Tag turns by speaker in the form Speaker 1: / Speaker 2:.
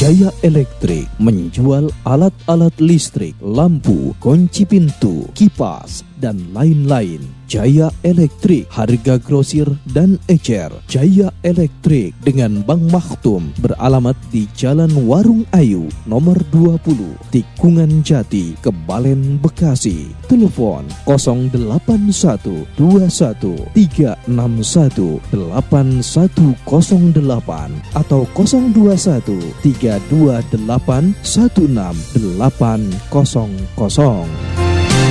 Speaker 1: Jaya Elektrik menjual alat-alat listrik, lampu, kunci pintu, kipas, dan lain-lain. Jaya Elektrik, harga grosir dan ecer. Jaya Elektrik dengan Bang Maktum beralamat di Jalan Warung Ayu, nomor 20, Tikungan Jati, Kebalen, Bekasi. Telepon 081 21 361 8108 atau 021 328 16800.